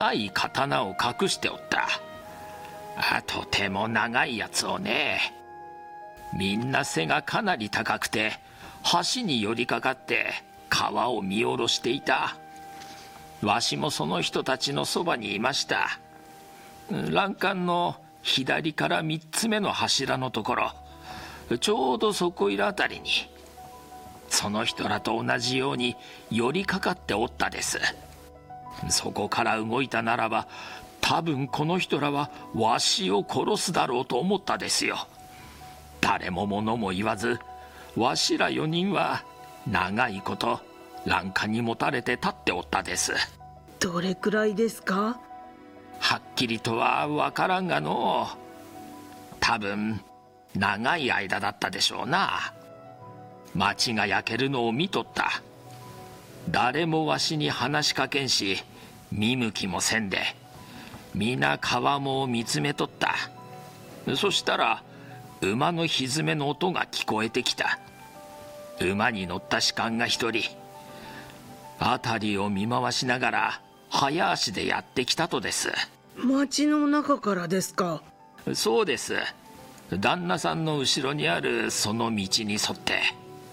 い刀を隠しておった。とても長いやつをね。みんな背がかなり高くて、橋に寄りかかって川を見下ろしていた。わしもその人たちのそばにいました。欄干の左から3つ目の柱のところ、ちょうどそこいらあたりに、その人らと同じように寄りかかっておったです。そこから動いたならば、多分この人らはわしを殺すだろうと思ったですよ。誰も物も言わず、わしら4人は長いこと欄干にもたれて立っておったです。 どれくらいですか？ はっきりとは分からんがのう、多分長い間だったでしょうな。町が焼けるのを見とった。誰もわしに話しかけんし、見向きもせんで、皆川面を見つめとった。そしたら馬の蹄の音が聞こえてきた。馬に乗った士官が一人、辺りを見回しながら早足でやってきたとです。 町の中からですか？ そうです。旦那さんの後ろにあるその道に沿って。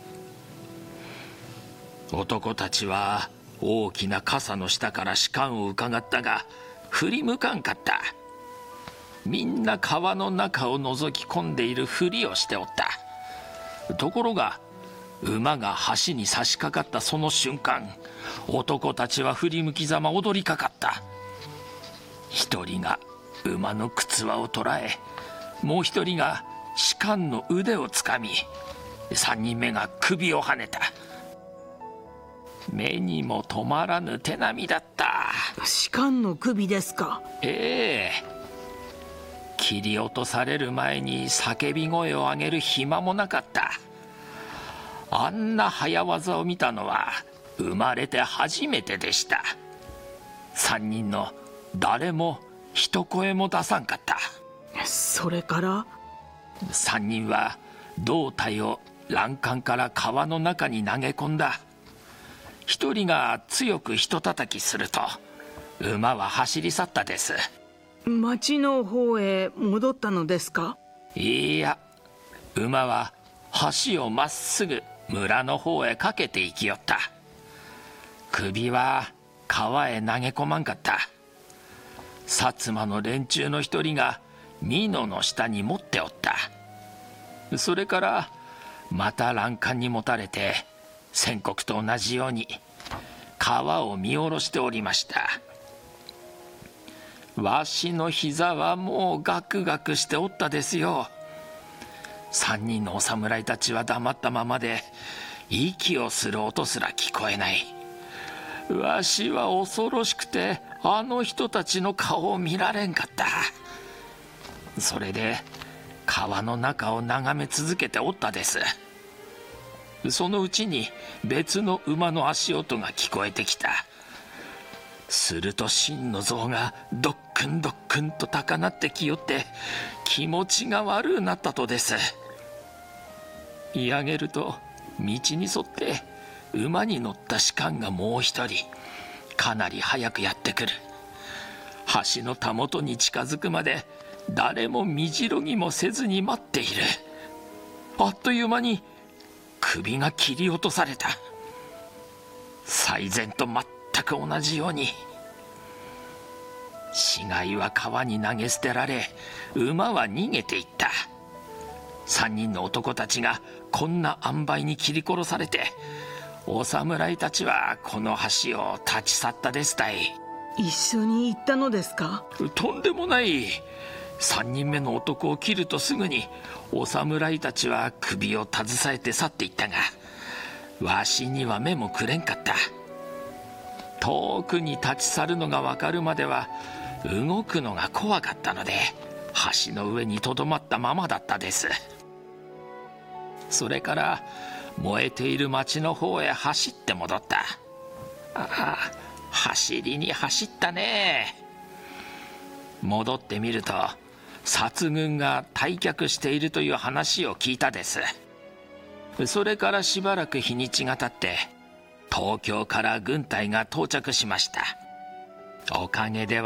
男たちは大きな傘の下から士官を伺ったが、振り向かんかった。みんな川の中を覗き込んでいるふりをしておった。ところが馬が橋に差し掛かったその瞬間、男たちは振り向きざま踊りかかった。一人が馬の靴輪を捕らえ、もう一人が士官の腕をつかみ、三人目が首をはねた。目にも止まらぬ手並みだった。 士官の首ですか？ ええ。切り落とされる前に叫び声を上げる暇もなかった。あんな早業を見たのは生まれて初めてでした。三人の誰も一声も出さんかった。 それから三人は胴体を欄干から川の中に投げ込んだ。一人が強くひと叩きすると、馬は走り去ったです。 町の方へ戻ったのですか？ いや、馬は橋をまっすぐ村の方へかけて行きよった。首は川へ投げ込まんかった。薩摩の連中の一人が美濃の下に持っておった。それからまた欄干にもたれて、先刻と同じように川を見下ろしておりました。わしの膝はもうガクガクしておったですよ。三人のお侍たちは黙ったままで、息をする音すら聞こえない。わしは恐ろしくて、あの人たちの顔を見られんかった。それで川の中を眺め続けておったです。そのうちに別の馬の足音が聞こえてきた。すると心の臓がドックンドックンと高鳴ってきよって、気持ちが悪うなったとです。見上げると道に沿って馬に乗った士官がもう一人、かなり早くやってくる。橋のたもとに近づくまで誰もみじろぎもせずに待っている。あっという間に首が切り落とされた。最前と全く同じように。死骸は川に投げ捨てられ、馬は逃げていった。三人の男たちがこんな塩梅に切り殺されて、お侍たちはこの橋を立ち去ったですたい。 一緒に行ったのですか？ とんでもない。三人目の男を切るとすぐにお侍たちは首を携えて去っていったが、わしには目もくれんかった。遠くに立ち去るのが分かるまでは動くのが怖かったので、橋の上にとどまったままだったです。それから燃えている町の方へ走って戻った。走りに走ったね。戻ってみると薩軍が退却しているという話を聞いたです。それからしばらく日にちが経って、東京から軍隊が到着しました。おかげで